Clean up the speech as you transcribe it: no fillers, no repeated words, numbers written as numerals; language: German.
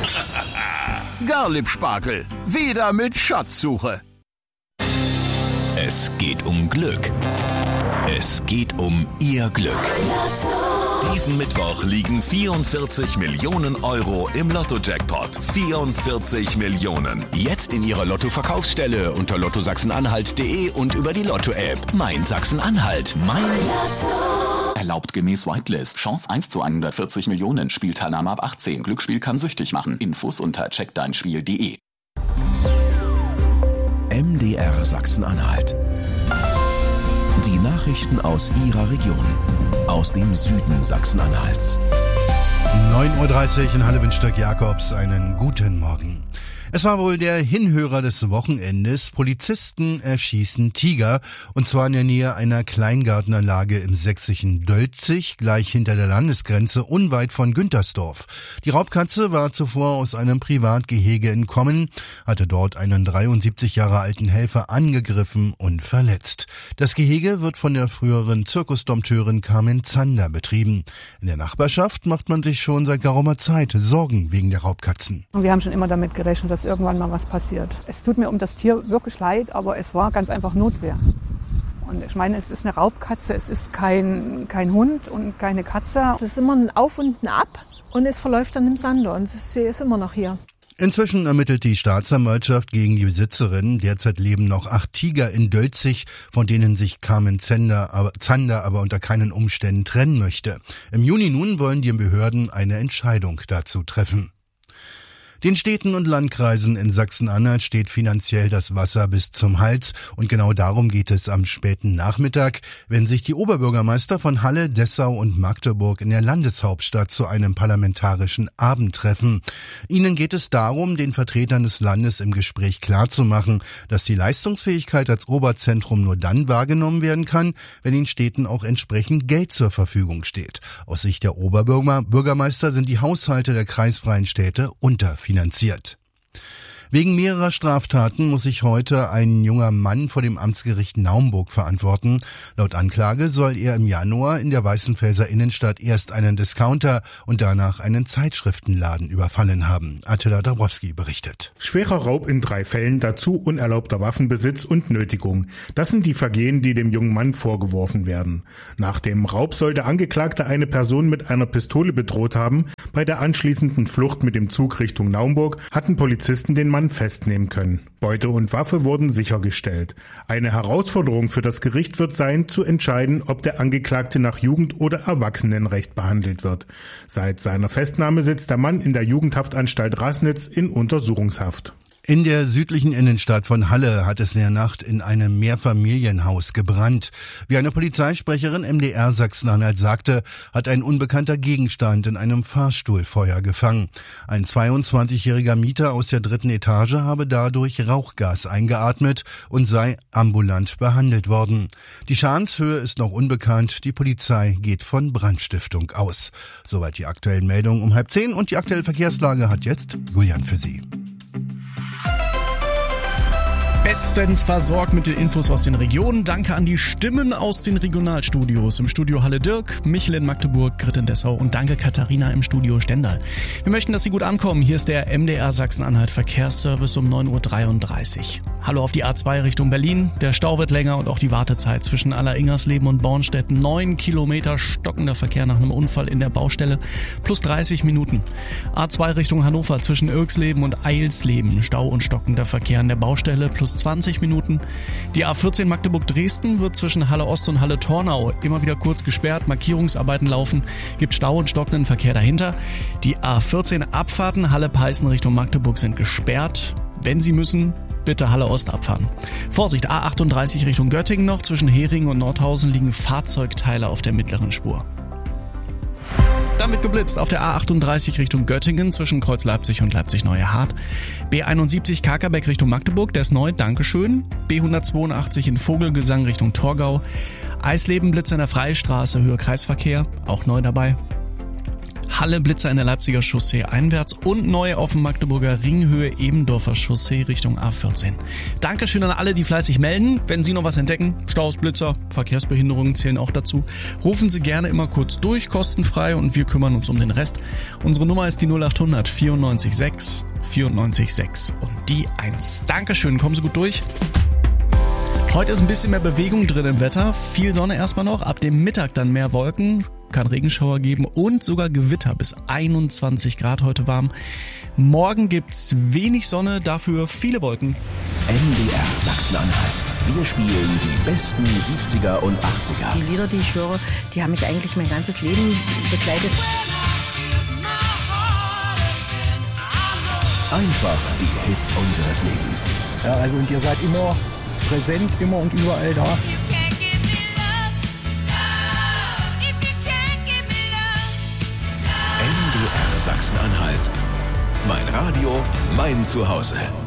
Garlip-Spargel, wieder mit Schatzsuche. Es geht um Glück. Es geht um Ihr Glück. Diesen Mittwoch liegen 44 Millionen Euro im Lotto-Jackpot. 44 Millionen. Jetzt in Ihrer Lotto-Verkaufsstelle unter lottosachsen-anhalt.de und über die Lotto-App. Mein Sachsen-Anhalt. Mein Lotto. Erlaubt gemäß Whitelist. Chance 1:140 Millionen. Spielteilnahme ab 18. Glücksspiel kann süchtig machen. Infos unter checkdeinspiel.de. MDR Sachsen-Anhalt. Die Nachrichten aus Ihrer Region. Aus dem Süden Sachsen-Anhalts. 9:30 Uhr in Halle Windstock Jakobs. Einen guten Morgen. Es war wohl der Hinhörer des Wochenendes. Polizisten erschießen Tiger, und zwar in der Nähe einer Kleingartenanlage im sächsischen Dölzig, gleich hinter der Landesgrenze, unweit von Güntersdorf. Die Raubkatze war zuvor aus einem Privatgehege entkommen, hatte dort einen 73 Jahre alten Helfer angegriffen und verletzt. Das Gehege wird von der früheren Zirkusdompteurin Carmen Zander betrieben. In der Nachbarschaft macht man sich schon seit geraumer Zeit Sorgen wegen der Raubkatzen. Wir haben schon immer damit gerechnet, dass irgendwann mal was passiert. Es tut mir um das Tier wirklich leid, aber es war ganz einfach Notwehr. Und ich meine, es ist eine Raubkatze, es ist kein Hund und keine Katze. Es ist immer ein Auf und ein Ab und es verläuft dann im Sande und sie ist immer noch hier. Inzwischen ermittelt die Staatsanwaltschaft gegen die Besitzerin. Derzeit leben noch 8 Tiger in Dölzig, von denen sich Carmen Zander aber unter keinen Umständen trennen möchte. Im Juni nun wollen die Behörden eine Entscheidung dazu treffen. Den Städten und Landkreisen in Sachsen-Anhalt steht finanziell das Wasser bis zum Hals, und genau darum geht es am späten Nachmittag, wenn sich die Oberbürgermeister von Halle, Dessau und Magdeburg in der Landeshauptstadt zu einem parlamentarischen Abend treffen. Ihnen geht es darum, den Vertretern des Landes im Gespräch klarzumachen, dass die Leistungsfähigkeit als Oberzentrum nur dann wahrgenommen werden kann, wenn den Städten auch entsprechend Geld zur Verfügung steht. Aus Sicht der Oberbürgermeister sind die Haushalte der kreisfreien Städte unterfinanziert. Wegen mehrerer Straftaten muss sich heute ein junger Mann vor dem Amtsgericht Naumburg verantworten. Laut Anklage soll er im Januar in der Weißenfelser Innenstadt erst einen Discounter und danach einen Zeitschriftenladen überfallen haben. Attila Dabrowski berichtet. Schwerer Raub in 3 Fällen, dazu unerlaubter Waffenbesitz und Nötigung. Das sind die Vergehen, die dem jungen Mann vorgeworfen werden. Nach dem Raub soll der Angeklagte eine Person mit einer Pistole bedroht haben. Bei der anschließenden Flucht mit dem Zug Richtung Naumburg hatten Polizisten den Mann festnehmen können. Beute und Waffe wurden sichergestellt. Eine Herausforderung für das Gericht wird sein, zu entscheiden, ob der Angeklagte nach Jugend- oder Erwachsenenrecht behandelt wird. Seit seiner Festnahme sitzt der Mann in der Jugendhaftanstalt Raßnitz in Untersuchungshaft. In der südlichen Innenstadt von Halle hat es in der Nacht in einem Mehrfamilienhaus gebrannt. Wie eine Polizeisprecherin MDR Sachsen-Anhalt sagte, hat ein unbekannter Gegenstand in einem Fahrstuhl Feuer gefangen. Ein 22-jähriger Mieter aus der 3. Etage habe dadurch Rauchgas eingeatmet und sei ambulant behandelt worden. Die Schadenshöhe ist noch unbekannt. Die Polizei geht von Brandstiftung aus. Soweit die aktuellen Meldungen um 9:30, und die aktuelle Verkehrslage hat jetzt Julian für Sie. Bestens versorgt mit den Infos aus den Regionen. Danke an die Stimmen aus den Regionalstudios. Im Studio Halle Dirk, Michel in Magdeburg, Grit in Dessau und danke Katharina im Studio Stendal. Wir möchten, dass Sie gut ankommen. Hier ist der MDR Sachsen-Anhalt Verkehrsservice um 9:33 Uhr. Hallo auf die A2 Richtung Berlin. Der Stau wird länger und auch die Wartezeit zwischen Aller-Ingersleben und Bornstedt. 9 Kilometer stockender Verkehr nach einem Unfall in der Baustelle. Plus 30 Minuten. A2 Richtung Hannover zwischen Irksleben und Eilsleben. Stau und stockender Verkehr an der Baustelle. Plus 20 Minuten. Die A14 Magdeburg-Dresden wird zwischen Halle Ost und Halle Tornau immer wieder kurz gesperrt. Markierungsarbeiten laufen. Gibt Stau und stockenden Verkehr dahinter. Die A14 Abfahrten Halle-Peißen Richtung Magdeburg sind gesperrt. Wenn Sie müssen, bitte Halle Ost abfahren. Vorsicht, A38 Richtung Göttingen noch. Zwischen Heringen und Nordhausen liegen Fahrzeugteile auf der mittleren Spur. Dann wird geblitzt auf der A38 Richtung Göttingen zwischen Kreuz Leipzig und Leipzig-Neuehardt. B71 Kakerbeck Richtung Magdeburg, der ist neu, Dankeschön. B182 in Vogelgesang Richtung Torgau. Eisleben Blitz an der Freistraße, Höhe Kreisverkehr, auch neu dabei. Halle Blitzer in der Leipziger Chaussee einwärts und neu auf dem Magdeburger Ringhöhe Ebendorfer Chaussee Richtung A14. Dankeschön an alle, die fleißig melden. Wenn Sie noch was entdecken, Staus, Blitzer, Verkehrsbehinderungen zählen auch dazu, rufen Sie gerne immer kurz durch, kostenfrei, und wir kümmern uns um den Rest. Unsere Nummer ist die 0800 94 6 94 6 und die 1. Dankeschön, kommen Sie gut durch. Heute ist ein bisschen mehr Bewegung drin im Wetter, viel Sonne erstmal noch, ab dem Mittag dann mehr Wolken, kann Regenschauer geben und sogar Gewitter, bis 21 Grad heute warm. Morgen gibt's wenig Sonne, dafür viele Wolken. NDR Sachsen-Anhalt. Wir spielen die besten 70er und 80er. Die Lieder, die ich höre, die haben mich eigentlich mein ganzes Leben begleitet. Einfach die Hits unseres Lebens. Ja, also und ihr seid immer präsent, immer und überall da. NDR Sachsen-Anhalt. Mein Radio, mein Zuhause.